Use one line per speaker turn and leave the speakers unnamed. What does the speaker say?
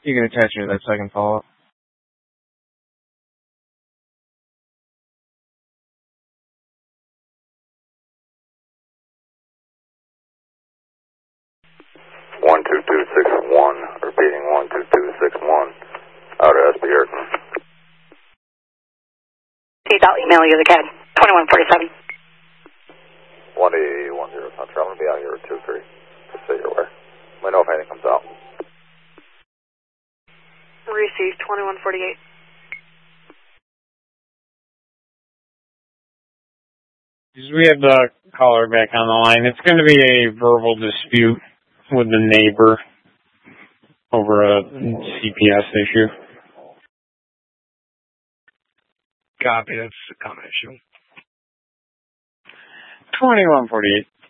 You can attach me to that second follow-up.
One two two six one, repeating 12261, out of SB Ayrton.
I'll email you the CAD, 2147.
1810 Central, I'm going to be out here at 2-3, just so you're aware. Let me know if anything comes out.
Received, 2148.
We have the caller back on the line. It's going to be a verbal dispute with the neighbor over a CPS issue.
Copy, that's a common issue.
2148.